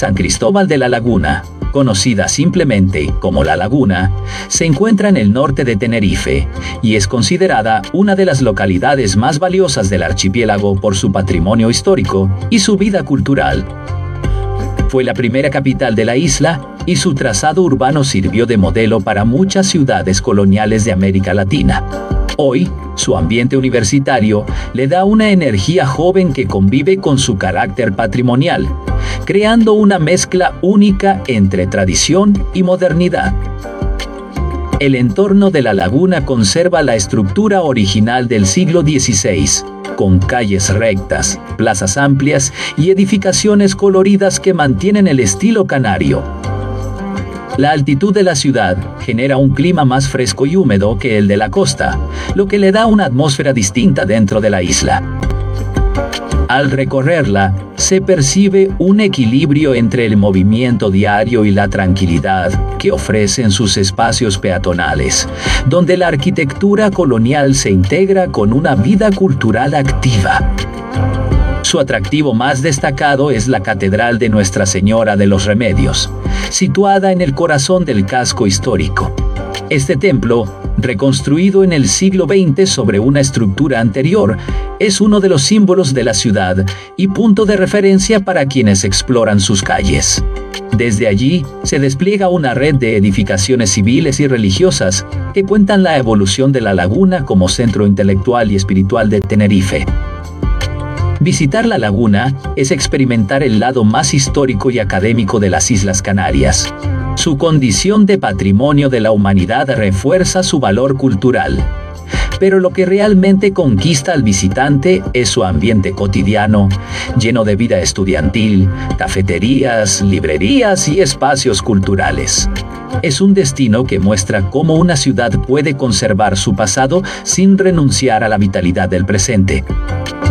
San Cristóbal de la Laguna, conocida simplemente como La Laguna, se encuentra en el norte de Tenerife y es considerada una de las localidades más valiosas del archipiélago por su patrimonio histórico y su vida cultural. Fue la primera capital de la isla y su trazado urbano sirvió de modelo para muchas ciudades coloniales de América Latina. Hoy, su ambiente universitario le da una energía joven que convive con su carácter patrimonial, creando una mezcla única entre tradición y modernidad. El entorno de la laguna conserva la estructura original del siglo XVI, con calles rectas, plazas amplias y edificaciones coloridas que mantienen el estilo canario. La altitud de la ciudad genera un clima más fresco y húmedo que el de la costa, lo que le da una atmósfera distinta dentro de la isla. Al recorrerla, se percibe un equilibrio entre el movimiento diario y la tranquilidad que ofrecen sus espacios peatonales, donde la arquitectura colonial se integra con una vida cultural activa. Su atractivo más destacado es la Catedral de Nuestra Señora de los Remedios, situada en el corazón del casco histórico. Este templo, reconstruido en el siglo XX sobre una estructura anterior, es uno de los símbolos de la ciudad y punto de referencia para quienes exploran sus calles. Desde allí, se despliega una red de edificaciones civiles y religiosas que cuentan la evolución de la laguna como centro intelectual y espiritual de Tenerife. Visitar la laguna es experimentar el lado más histórico y académico de las Islas Canarias. Su condición de patrimonio de la humanidad refuerza su valor cultural. Pero lo que realmente conquista al visitante es su ambiente cotidiano, lleno de vida estudiantil, cafeterías, librerías y espacios culturales. Es un destino que muestra cómo una ciudad puede conservar su pasado sin renunciar a la vitalidad del presente.